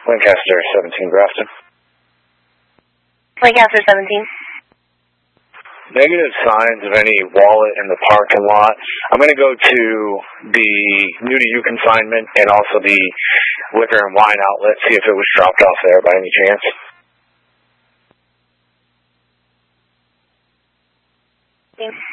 Lancaster 17 Grafton. Lancaster 17. Negative signs of any wallet in the parking lot. I'm going to go to the new to you consignment and also the liquor and wine outlet, see if it was dropped off there by any chance. Thanks.